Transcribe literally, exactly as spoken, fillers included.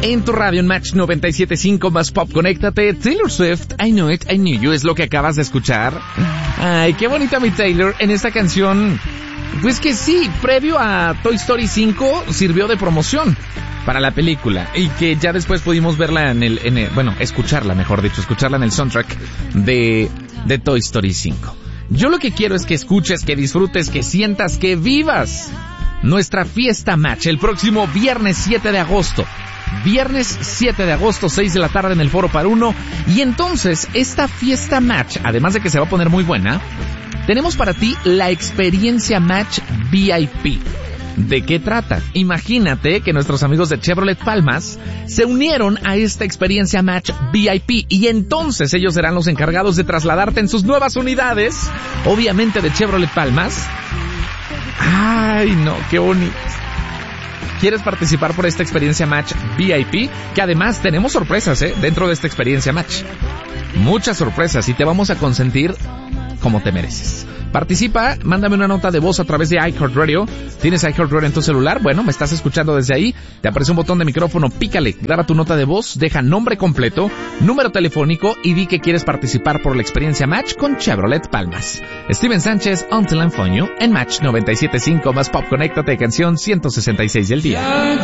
en tu radio en Match noventa y siete punto cinco más Pop. Conéctate. Taylor Swift, I Know It, I Knew You es lo que acabas de escuchar. Ay, qué bonita mi Taylor en esta canción. Pues que sí, previo a Toy Story cinco sirvió de promoción para la película y que ya después pudimos verla en el, en el bueno, escucharla, mejor dicho, escucharla en el soundtrack de, de Toy Story cinco. Yo lo que quiero es que escuches, que disfrutes, que sientas, que vivas nuestra fiesta Match el próximo viernes siete de agosto. Viernes siete de agosto, seis de la tarde en el Foro Par Uno. Y entonces, esta fiesta Match, además de que se va a poner muy buena, tenemos para ti la experiencia Match V I P. ¿De qué trata? Imagínate que nuestros amigos de Chevrolet Palmas se unieron a esta experiencia Match V I P y entonces ellos serán los encargados de trasladarte en sus nuevas unidades, obviamente de Chevrolet Palmas. ¡Ay, no! ¡Qué bonito! ¿Quieres participar por esta experiencia Match V I P? Que además tenemos sorpresas, ¿eh? Dentro de esta experiencia Match. Muchas sorpresas y te vamos a consentir como te mereces. Participa, mándame una nota de voz a través de iHeartRadio. ¿Tienes iHeartRadio en tu celular? Bueno, me estás escuchando desde ahí. Te aparece un botón de micrófono, pícale, graba tu nota de voz, deja nombre completo, número telefónico y di que quieres participar por la experiencia Match con Chevrolet Palmas. Steven Sánchez, Until I'm Phone You, en Match noventa y siete punto cinco más Pop. Conéctate, canción ciento sesenta y seis del día.